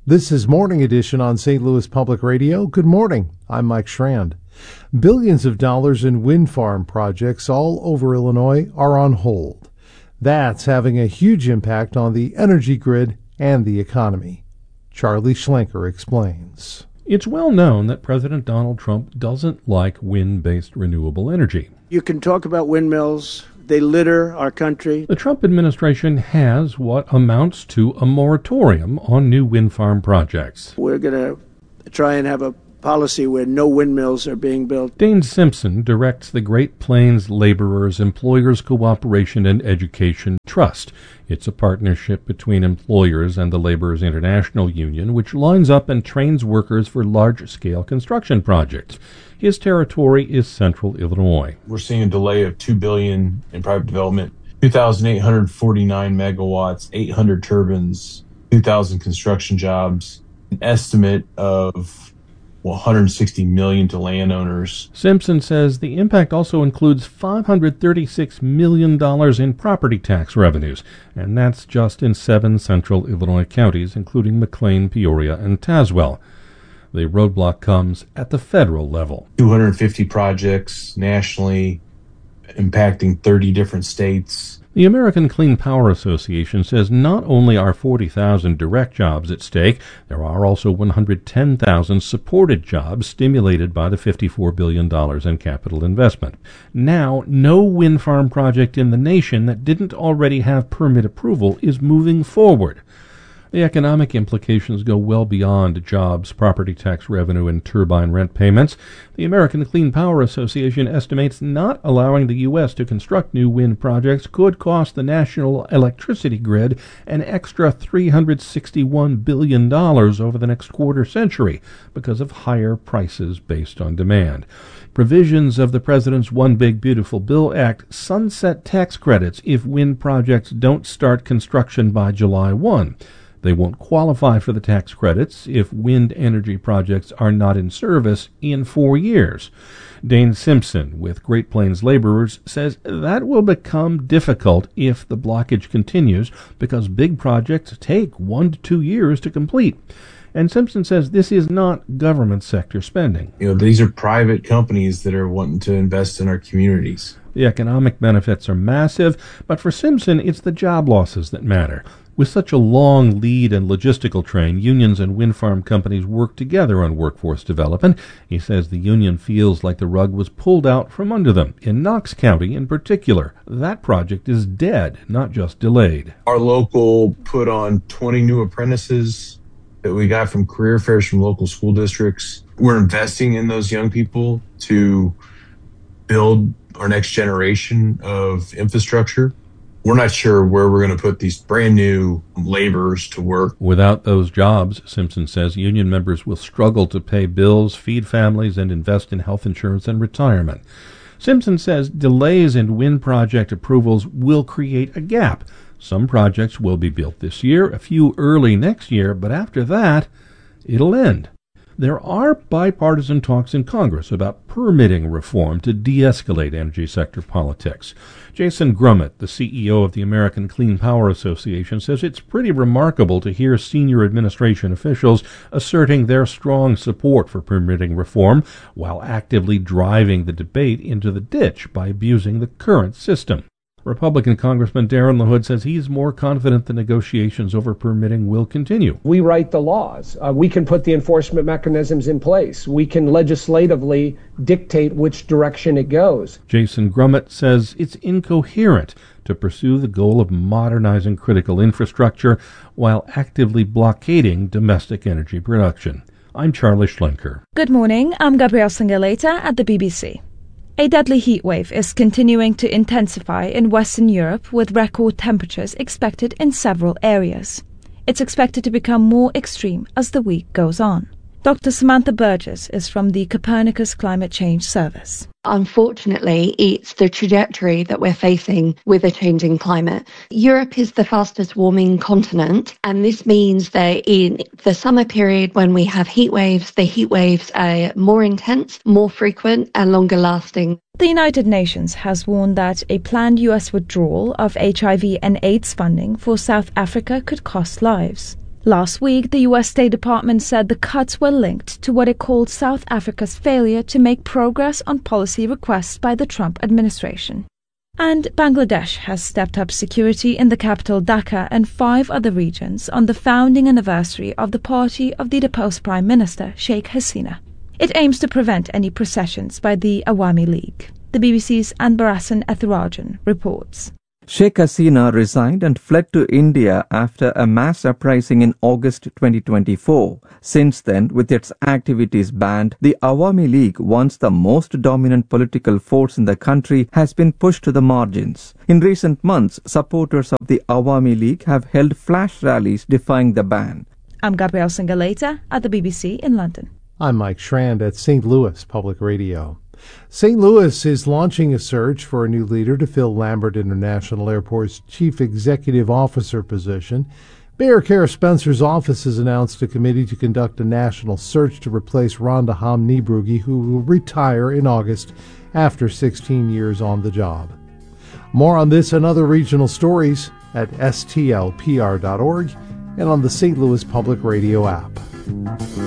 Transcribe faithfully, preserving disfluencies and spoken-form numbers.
This is Morning Edition on Saint Louis Public Radio. Good morning. I'm Mike Schrand. Billions of dollars in wind farm projects all over Illinois are on hold. That's having a huge impact on the energy grid and the economy. Charlie Schlenker explains. It's well known that President Donald Trump doesn't like wind-based renewable energy. You can talk about windmills. They litter our country. The Trump administration has what amounts to a moratorium on new wind farm projects. We're going to try and have a policy where no windmills are being built. Dane Simpson directs the Great Plains Laborers Employers Cooperation and Education Trust. It's a partnership between employers and the Laborers International Union, which lines up and trains workers for large-scale construction projects. His territory is central Illinois. We're seeing a delay of two billion dollars in private development, two thousand eight hundred forty-nine megawatts, eight hundred turbines, two thousand construction jobs, an estimate of one hundred sixty million dollars to landowners. Simpson says the impact also includes five hundred thirty-six million dollars in property tax revenues, and that's just in seven central Illinois counties, including McLean, Peoria, and Tazewell. The roadblock comes at the federal level. two hundred fifty projects nationally, impacting thirty different states. The American Clean Power Association says not only are forty thousand direct jobs at stake, there are also one hundred ten thousand supported jobs stimulated by the fifty-four billion dollars in capital investment. Now, no wind farm project in the nation that didn't already have permit approval is moving forward. The economic implications go well beyond jobs, property tax revenue, and turbine rent payments. The American Clean Power Association estimates not allowing the U S to construct new wind projects could cost the national electricity grid an extra three hundred sixty-one billion dollars over the next quarter century because of higher prices based on demand. Provisions of the President's One Big Beautiful Bill Act sunset tax credits if wind projects don't start construction by July first. They won't qualify for the tax credits if wind energy projects are not in service in four years. Dane Simpson with Great Plains Laborers says that will become difficult if the blockage continues because big projects take one to two years to complete. And Simpson says this is not government sector spending. You know, these are private companies that are wanting to invest in our communities. The economic benefits are massive, but for Simpson, it's the job losses that matter. With such a long lead and logistical train, unions and wind farm companies work together on workforce development. He says the union feels like the rug was pulled out from under them. In Knox County in particular, that project is dead, not just delayed. Our local put on twenty new apprentices that we got from career fairs from local school districts. We're investing in those young people to build our next generation of infrastructure. We're not sure where we're going to put these brand new laborers to work. Without those jobs, Simpson says, union members will struggle to pay bills, feed families, and invest in health insurance and retirement. Simpson says delays in wind project approvals will create a gap. Some projects will be built this year, a few early next year, but after that, it'll end. There are bipartisan talks in Congress about permitting reform to de-escalate energy sector politics. Jason Grummett, the C E O of the American Clean Power Association, says it's pretty remarkable to hear senior administration officials asserting their strong support for permitting reform while actively driving the debate into the ditch by abusing the current system. Republican Congressman Darren LaHood says he's more confident the negotiations over permitting will continue. We write the laws. Uh, we can put the enforcement mechanisms in place. We can legislatively dictate which direction it goes. Jason Grummett says it's incoherent to pursue the goal of modernizing critical infrastructure while actively blockading domestic energy production. I'm Charlie Schlenker. Good morning. I'm Gabrielle Sangaleta at the B B C. A deadly heatwave is continuing to intensify in Western Europe with record temperatures expected in several areas. It's expected to become more extreme as the week goes on. Doctor Samantha Burgess is from the Copernicus Climate Change Service. Unfortunately, it's the trajectory that we're facing with a changing climate. Europe is the fastest warming continent, and this means that in the summer period when we have heat waves, the heat waves are more intense, more frequent, and longer lasting. The United Nations has warned that a planned U S withdrawal of H I V and AIDS funding for South Africa could cost lives. Last week, the U S State Department said the cuts were linked to what it called South Africa's failure to make progress on policy requests by the Trump administration. And Bangladesh has stepped up security in the capital Dhaka and five other regions on the founding anniversary of the party of the deposed Prime Minister Sheikh Hasina. It aims to prevent any processions by the Awami League. The B B C's Anbarasan Ethirajan reports. Sheikh Hasina resigned and fled to India after a mass uprising in August twenty twenty-four. Since then, with its activities banned, the Awami League, once the most dominant political force in the country, has been pushed to the margins. In recent months, supporters of the Awami League have held flash rallies defying the ban. I'm Gabrielle Singaleta at the B B C in London. I'm Mike Schrand at Saint Louis Public Radio. Saint Louis is launching a search for a new leader to fill Lambert International Airport's Chief Executive Officer position. Mayor Kara Spencer's office has announced a committee to conduct a national search to replace Rhonda Hamm-Niebrugge, who will retire in August after sixteen years on the job. More on this and other regional stories at S T L P R dot org and on the Saint Louis Public Radio app.